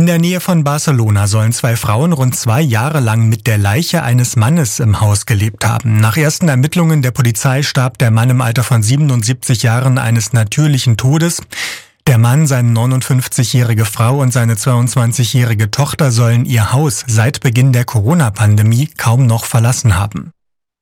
der Nähe von Barcelona sollen 2 Frauen rund 2 Jahre lang mit der Leiche eines Mannes im Haus gelebt haben. Nach ersten Ermittlungen der Polizei starb der Mann im Alter von 77 Jahren eines natürlichen Todes. Der Mann, seine 59-jährige Frau und seine 22-jährige Tochter sollen ihr Haus seit Beginn der Corona-Pandemie kaum noch verlassen haben.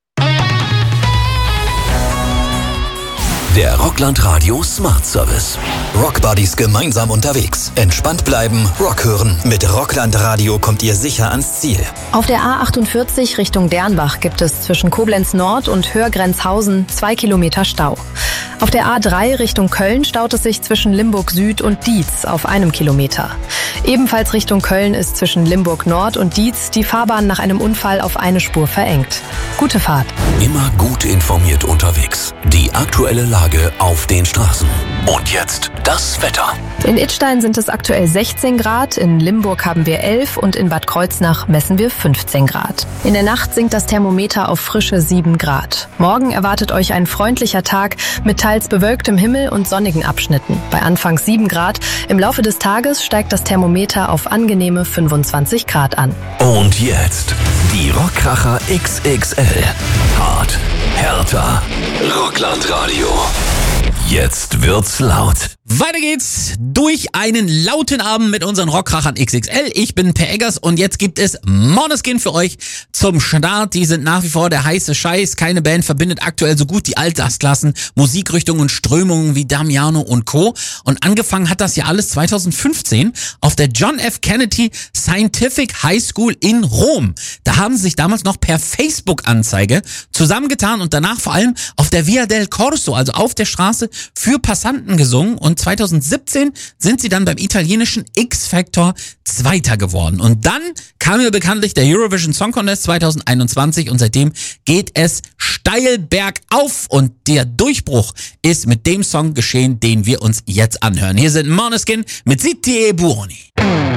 Der Rockland Radio Smart Service. Rockbuddies gemeinsam unterwegs. Entspannt bleiben, Rock hören. Mit Rockland Radio kommt ihr sicher ans Ziel. Auf der A48 Richtung Dernbach gibt es zwischen Koblenz Nord und Hörgrenzhausen 2 Kilometer Stau. Auf der A3 Richtung Köln staut es sich zwischen Limburg Süd und Dietz auf 1 Kilometer. Ebenfalls Richtung Köln ist zwischen Limburg Nord und Dietz die Fahrbahn nach einem Unfall auf eine Spur verengt. Gute Fahrt. Immer gut informiert unterwegs. Die aktuelle Lage auf den Straßen. Und jetzt das Wetter. In Idstein sind es aktuell 16 Grad, in Limburg haben wir 11 und in Bad Kreuznach messen wir 15 Grad. In der Nacht sinkt das Thermometer auf frische 7 Grad. Morgen erwartet euch ein freundlicher Tag mit teils bewölktem Himmel und sonnigen Abschnitten. Bei anfangs 7 Grad. Im Laufe des Tages steigt das Thermometer auf angenehme 25 Grad an. Und jetzt die Rockkracher XXL. Hart, härter, Rockland Radio. Jetzt wird's laut. Weiter geht's durch einen lauten Abend mit unseren Rockkrachern XXL. Ich bin Per Eggers und jetzt gibt es Måneskin für euch zum Start. Die sind nach wie vor der heiße Scheiß. Keine Band verbindet aktuell so gut die Altersklassen, Musikrichtungen und Strömungen wie Damiano und Co. Und angefangen hat das ja alles 2015 auf der John F. Kennedy Scientific High School in Rom. Da haben sie sich damals noch per Facebook-Anzeige zusammengetan und danach vor allem auf der Via del Corso, also auf der Straße, für Passanten gesungen. Und 2017 sind sie dann beim italienischen X-Factor Zweiter geworden. Und dann kam ja bekanntlich der Eurovision Song Contest 2021 und seitdem geht es steil bergauf. Und der Durchbruch ist mit dem Song geschehen, den wir uns jetzt anhören. Hier sind Måneskin mit Zitti e Buoni.